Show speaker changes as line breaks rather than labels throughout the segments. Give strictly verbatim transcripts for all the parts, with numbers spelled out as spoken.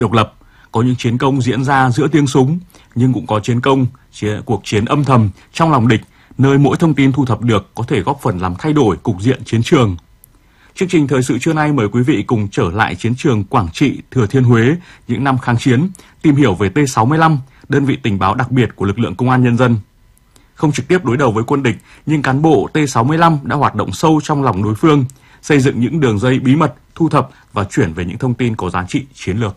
độc lập, có những chiến công diễn ra giữa tiếng súng, nhưng cũng có chiến công, chiến, cuộc chiến âm thầm trong lòng địch, nơi mỗi thông tin thu thập được có thể góp phần làm thay đổi cục diện chiến trường. Chương trình thời sự trưa nay mời quý vị cùng trở lại chiến trường Quảng Trị, Thừa Thiên Huế những năm kháng chiến, tìm hiểu về T sáu mươi lăm, đơn vị tình báo đặc biệt của lực lượng công an nhân dân. Không trực tiếp đối đầu với quân địch, nhưng cán bộ T sáu mươi lăm đã hoạt động sâu trong lòng đối phương, xây dựng những đường dây bí mật, thu thập và chuyển về những thông tin có giá trị chiến lược.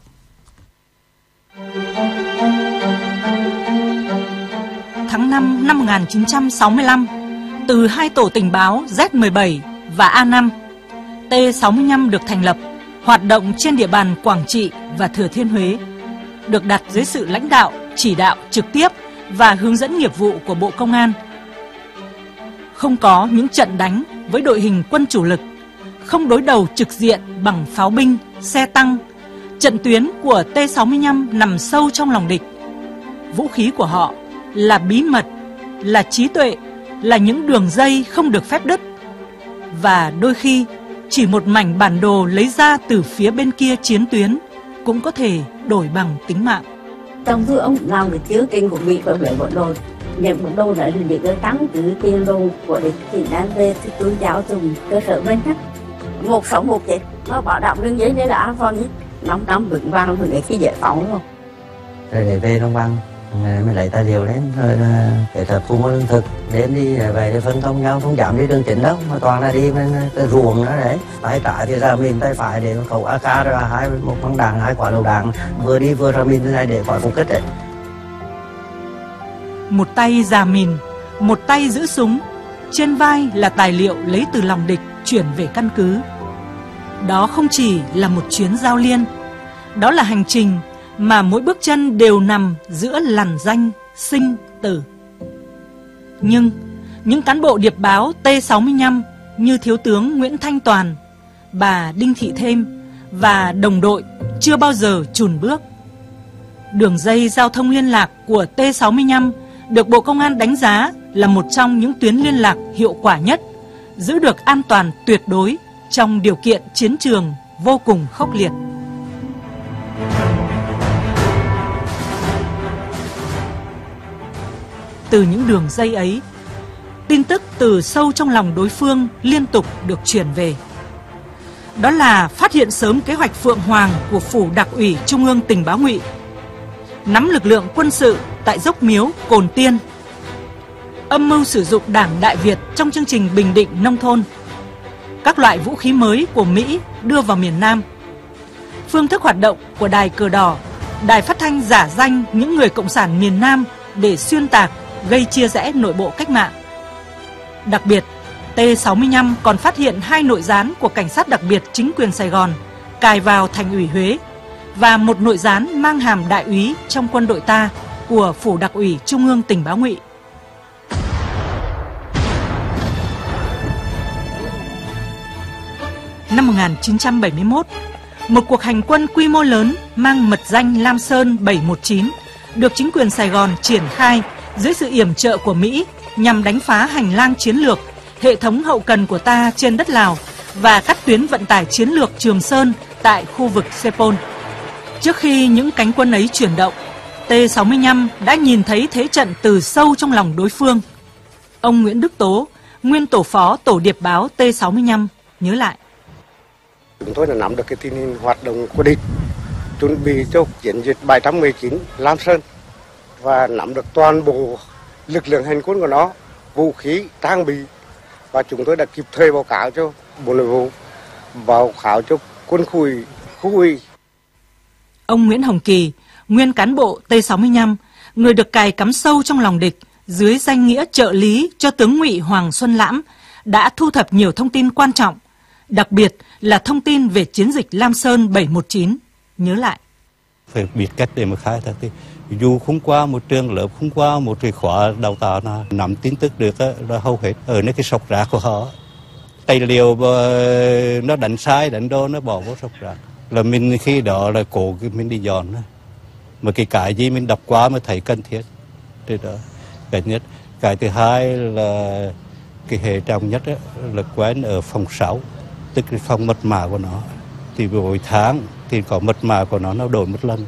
Tháng năm năm một nghìn chín trăm sáu mươi lăm, từ hai tổ tình báo Z mười bảy và A năm, T sáu mươi lăm được thành lập, hoạt động trên địa bàn Quảng Trị và Thừa Thiên Huế, được đặt dưới sự lãnh đạo, chỉ đạo trực tiếp và hướng dẫn nghiệp vụ của Bộ Công an. Không có những trận đánh với đội hình quân chủ lực, không đối đầu trực diện bằng pháo binh, xe tăng. Trận tuyến của T sáu mươi lăm nằm sâu trong lòng địch. Vũ khí của họ là bí mật, là trí tuệ, là những đường dây không được phép đứt. Và đôi khi, chỉ một mảnh bản đồ lấy ra từ phía bên kia chiến tuyến cũng có thể đổi bằng tính mạng.
Trong thứ ông làm được chứa kinh của Mỹ và bảy bộ đồ. Những bộ đồ đã là những cái cắn cứ tiền đồ của địch thì đang về thì tôi giáo dùng cơ sở bên nhất. Một sống một chết, nó bảo đảm đường giấy để là an toàn nhất. Năm năm vững vàng rồi để khi giải phóng không?
Rồi để về Đông Bằng, mình lấy tài liệu đến rồi để tập cùng lương thực đến đi về để phân công nhau, không giảm đi đường chính đâu mà toàn là đi bên cái ruộng đó đấy. Tay trái thì ra mình, tay phải để khẩu a ca rồi hai một băng đạn, hai quả lựu đạn, vừa đi vừa ra mình thế này để khỏi phục kích đấy.
Một tay già mìn, một tay giữ súng, trên vai là tài liệu lấy từ lòng địch chuyển về căn cứ. Đó không chỉ là một chuyến giao liên, đó là hành trình mà mỗi bước chân đều nằm giữa lằn ranh sinh tử. Nhưng những cán bộ điệp báo T sáu mươi lăm như Thiếu tướng Nguyễn Thanh Toàn, bà Đinh Thị Thêm và đồng đội chưa bao giờ chùn bước. Đường dây giao thông liên lạc của T sáu mươi lăm được Bộ Công an đánh giá là một trong những tuyến liên lạc hiệu quả nhất, giữ được an toàn tuyệt đối trong điều kiện chiến trường vô cùng khốc liệt. Từ những đường dây ấy, tin tức từ sâu trong lòng đối phương liên tục được truyền về. Đó là phát hiện sớm kế hoạch Phượng Hoàng của Phủ Đặc ủy Trung ương Tình báo Ngụy, nắm lực lượng quân sự tại Dốc Miếu, Cồn Tiên, âm mưu sử dụng Đảng Đại Việt trong chương trình bình định nông thôn, các loại vũ khí mới của Mỹ đưa vào miền Nam, phương thức hoạt động của Đài Cờ Đỏ, đài phát thanh giả danh những người cộng sản miền Nam để xuyên tạc, gây chia rẽ nội bộ cách mạng. Đặc biệt, T sáu mươi lăm còn phát hiện hai nội gián của cảnh sát đặc biệt chính quyền Sài Gòn cài vào Thành ủy Huế và một nội gián mang hàm đại úy trong quân đội ta của Phủ Đặc ủy Trung ương Tình báo Ngụy. Năm một nghìn chín trăm bảy mươi mốt, một cuộc hành quân quy mô lớn mang mật danh Lam Sơn bảy một chín được chính quyền Sài Gòn triển khai dưới sự yểm trợ của Mỹ nhằm đánh phá hành lang chiến lược, hệ thống hậu cần của ta trên đất Lào và cắt tuyến vận tải chiến lược Trường Sơn tại khu vực Sepol. Trước khi những cánh quân ấy chuyển động, T sáu mươi lăm đã nhìn thấy thế trận từ sâu trong lòng đối phương. Ông Nguyễn Đức Tố, nguyên tổ phó tổ điệp báo T sáu mươi lăm, nhớ lại.
Chúng tôi đã nắm được cái tình hình hoạt động của địch, chuẩn bị cho chiến dịch bảy một chín Lam Sơn và nắm được toàn bộ lực lượng hành quân của nó, vũ khí, trang bị, và chúng tôi đã kịp thời báo cáo cho Bộ Nội vụ, báo cáo cho quân khu ủy, khu ủy.
Ông Nguyễn Hồng Kỳ, nguyên cán bộ T sáu mươi lăm, người được cài cắm sâu trong lòng địch dưới danh nghĩa trợ lý cho tướng Ngụy Hoàng Xuân Lãm, đã thu thập nhiều thông tin quan trọng, đặc biệt là thông tin về chiến dịch Lam Sơn bảy một chín, nhớ lại.
Phải biết cách để mà khai thác thì dù không qua một trường lớp, không qua một cái khóa đào tạo nào, nắm tin tức được là hầu hết ở nơi cái sọc rác của họ. Tài liệu nó đánh sai, đánh đô nó bỏ vào sọc rác. Là mình khi đó là cố mình đi dọn. Mà cái cái gì mình đọc qua mới thấy cần thiết. Thế đó, cái nhất. Cái thứ hai là cái hệ trọng nhất là quen ở phòng sáu, tức là phòng mật mã của nó. thì mỗi tháng thì có mật mã của nó nó đổi một lần.